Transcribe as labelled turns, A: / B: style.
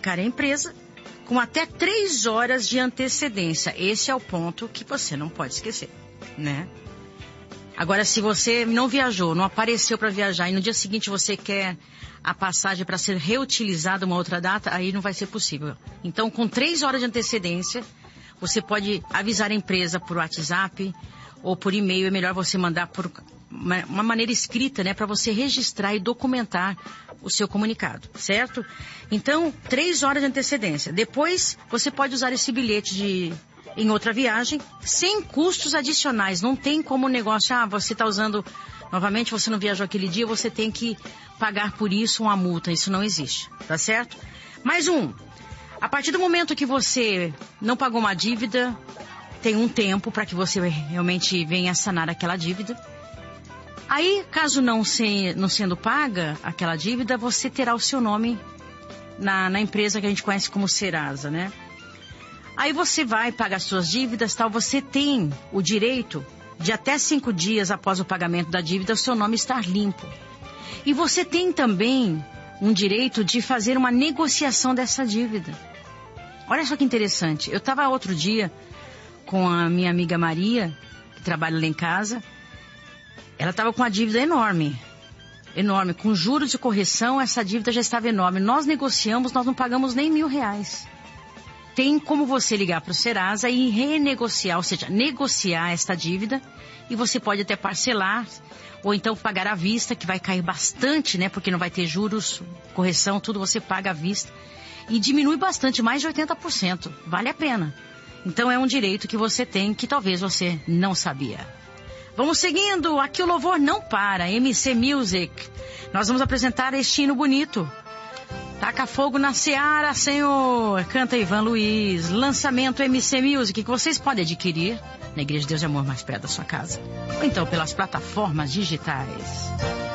A: comunicar à empresa com até 3 horas de antecedência. Esse é o ponto que você não pode esquecer, né? Agora, se você não viajou, não apareceu para viajar e no dia seguinte você quer a passagem para ser reutilizada uma outra data, aí não vai ser possível. Então, com 3 horas de antecedência, você pode avisar a empresa por WhatsApp ou por e-mail. É melhor você mandar por uma maneira escrita, né, para você registrar e documentar o seu comunicado, certo? Então, 3 horas de antecedência. Depois, você pode usar esse bilhete em outra viagem, sem custos adicionais. Não tem como o negócio, você está usando, novamente, você não viajou aquele dia, você tem que pagar por isso uma multa. Isso não existe, tá certo? Mais a partir do momento que você não pagou uma dívida, tem um tempo para que você realmente venha sanar aquela dívida. Aí, caso não sendo paga aquela dívida, você terá o seu nome na empresa que a gente conhece como Serasa, né? Aí você vai pagar as suas dívidas, tal, você tem o direito de até 5 dias após o pagamento da dívida, o seu nome estar limpo. E você tem também um direito de fazer uma negociação dessa dívida. Olha só que interessante. Eu estava outro dia com a minha amiga Maria, que trabalha lá em casa. Ela estava com uma dívida enorme. Com juros de correção, essa dívida já estava enorme. Nós negociamos, nós não pagamos nem R$1.000. Tem como você ligar para o Serasa e renegociar, ou seja, negociar esta dívida, e você pode até parcelar, ou então pagar à vista, que vai cair bastante, né? Porque não vai ter juros, correção, tudo você paga à vista. E diminui bastante, mais de 80%. Vale a pena. Então é um direito que você tem, que talvez você não sabia. Vamos seguindo, aqui o louvor não para, MC Music. Nós vamos apresentar este hino bonito. Taca fogo na seara, Senhor. Canta Ivan Luiz. Lançamento MC Music, que vocês podem adquirir na Igreja de Deus de Amor mais perto da sua casa. Ou então pelas plataformas digitais.